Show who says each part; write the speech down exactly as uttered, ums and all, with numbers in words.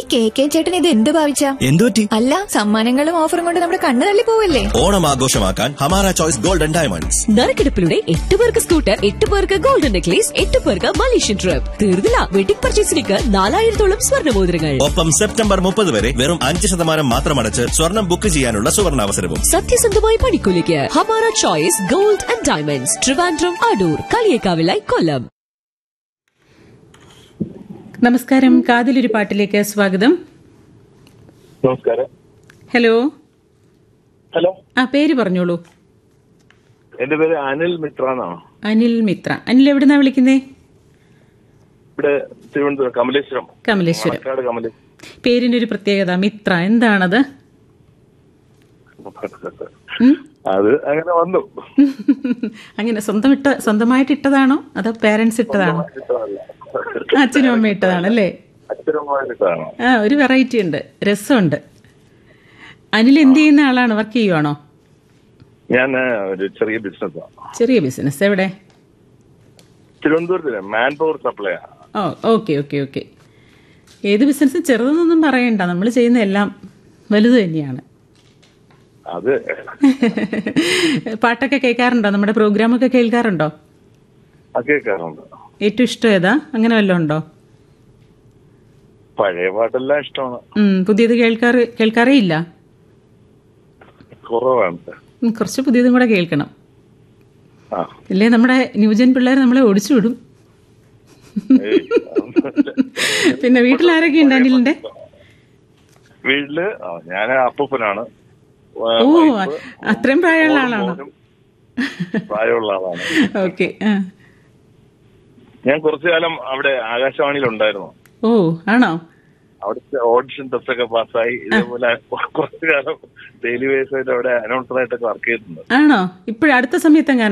Speaker 1: K K ചേട്ടൻ ഇത് എന്ത് ഭാവിച്ച?
Speaker 2: എന്തുപറ്റി?
Speaker 1: അല്ല, സമ്മാനങ്ങളും ഓഫറും കൊണ്ട് നമ്മുടെ കണ്ണ് തള്ളി പോവല്ലേ?
Speaker 2: ഓണം ആഘോഷമാക്കാൻ ഹമാര ചോയ്സ് ഗോൾഡൻ ഡയമണ്ട്സ്.
Speaker 3: നറുക്കെടുപ്പിലൂടെ എട്ട് പേർക്ക് സ്കൂട്ടർ, എട്ട് പേർക്ക് ഗോൾഡൻ നെക്ലേസ്, എട്ട് പേർക്ക് മലേഷ്യൻ ട്രിപ്പ്. തീർന്നില്ല, വെഡിംഗ് പർച്ചേസിലേക്ക് നാലായിരത്തോളം സ്വർണ്ണമോതിരങ്ങൾ.
Speaker 2: ഒപ്പം സെപ്റ്റംബർ മുപ്പത് വരെ വെറും അഞ്ച് ശതമാനം മാത്രമടച്ച് സ്വർണം ബുക്ക് ചെയ്യാനുള്ള സുവർണാവസരവും.
Speaker 3: സത്യസന്ധമായ പണിക്കൂലിക്ക് Hamara choice gold and diamonds, Trivandrum, Adoor, കളിയേക്കാവിലായി, കൊല്ലം.
Speaker 4: നമസ്കാരം, കാതിലൊരു പാട്ടിലേക്ക് സ്വാഗതം.
Speaker 5: നമസ്കാരം.
Speaker 4: ഹലോ.
Speaker 5: ഹലോ.
Speaker 4: ആ, പേര് പറഞ്ഞോളൂ.
Speaker 5: എന്റെ പേര് അനിൽ മിത്ര എന്നാണ്.
Speaker 4: അനിൽ മിത്ര. അനിൽ എവിടുന്നാ വിളിക്കുന്നേ?
Speaker 5: ഇവിടെ തിരുവനന്തപുരം കമലേശ്വരം.
Speaker 4: കമലേശ്വരം.
Speaker 5: കമലേശ്വരം.
Speaker 4: പേരിന്റെ ഒരു പ്രത്യേകത മിത്ര, എന്താണത്?
Speaker 5: അത് അങ്ങനെ വന്നു.
Speaker 4: അങ്ങനെ സ്വന്തം ഇട്ട സ്വന്തമായിട്ട് ഇട്ടതാണോ അതോ പേരൻസ് ഇട്ടതാണോ? അച്ഛനും അമ്മ ഇട്ടതാണല്ലേ? ആ, ഒരു വെറൈറ്റി ഉണ്ട്, രസമുണ്ട്. അനിൽ എന്ത് ചെയ്യുന്ന ആളാണ്? വർക്ക് ചെയ്യുവാണോ?
Speaker 5: ഞാൻ ഒരു ചെറിയ ബിസിനസ്.
Speaker 4: ചെറിയ ബിസിനസ്. എവിടെ?
Speaker 5: തിരുവനന്തപുരത്തിലെ മാൻ പവർ സപ്ലൈ.
Speaker 4: ഓ, ഓക്കെ ഓക്കെ ഓക്കെ. ഏത് ബിസിനസ് ചെറുതെന്നൊന്നും പറയണ്ട, നമ്മൾ ചെയ്യുന്ന എല്ലാം വലുത് തന്നെയാണ്.
Speaker 5: അത്
Speaker 4: പാട്ടൊക്കെ കേൾക്കാറുണ്ടോ? നമ്മുടെ പ്രോഗ്രാമൊക്കെ കേൾക്കാറുണ്ടോ?
Speaker 5: കേൾക്കാറുണ്ട്.
Speaker 4: ഏറ്റവും ഇഷ്ടം ഏതാ? അങ്ങനെ വല്ലതും ഉണ്ടോ?
Speaker 5: പഴയ പാട്ടെല്ലാം ഇഷ്ടമാണ്.
Speaker 4: പുതിയത് കേൾക്കാറ് കേൾക്കാറേ ഇല്ല?
Speaker 5: കുറവാണ്.
Speaker 4: കുറച്ച് പുതിയതും കൂടെ കേൾക്കണം, ഇല്ലേ നമ്മുടെ ന്യൂജൻ പിള്ളേർ നമ്മളെ ഓടിച്ചു വിടും. പിന്നെ വീട്ടിൽ ആരൊക്കെ ഉണ്ട് അനിലിന്റെ?
Speaker 5: വീട്ടില് ഞാൻ അപ്പൂപ്പനാണ്.
Speaker 4: ഓ, അത്രയും പ്രായമുള്ള ആളാണോ?
Speaker 5: പ്രായമുള്ള ആളാണ്.
Speaker 4: ഓക്കെ.
Speaker 5: ഞാൻ കുറച്ചു കാലം അവിടെ ആകാശവാണിയിൽ ഉണ്ടായിരുന്നു.
Speaker 4: ഓ, ആണോ?
Speaker 5: അവിടുത്തെ ഓഡിഷൻ ടെസ്റ്റ് ഒക്കെ പാസ്സായി. ഇതേപോലെ കുറച്ചു കാലം ഡെയിലി ബേസ് ആയിട്ട് അവിടെ അനൗൺസറായിട്ടൊക്കെ വർക്ക് ചെയ്തിട്ടുണ്ട്.
Speaker 4: ആണോ? ഇപ്പോഴടുത്ത സമയത്ത്